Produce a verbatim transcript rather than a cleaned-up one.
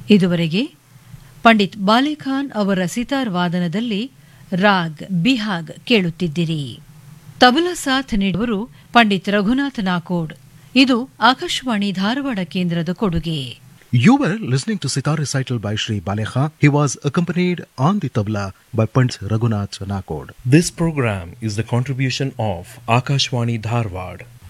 ಇದುವರೆಗೆ ಪಂಡಿತ್ ಬಾಲೆಖಾನ್ ಅವರ ಸಿತಾರ್ ವಾದನದಲ್ಲಿ ರಾಗ್ ಬಿಹಾಗ್ ಕೇಳುತ್ತಿದ್ದಿರಿ. ತಬಲಾ ಸಾಥ್ ನೀಡುವರು ಪಂಡಿತ್ ರಘುನಾಥ್ ನಾಕೋಡ್. ಇದು ಆಕಾಶವಾಣಿ ಧಾರವಾಡ ಕೇಂದ್ರದ ಕೊಡುಗೆ. You were listening to Sitar recital by Shri Balekha. He was accompanied on the tabla by Pandit Raghunath Nakod. This program is the contribution of Akashwani Dharwad.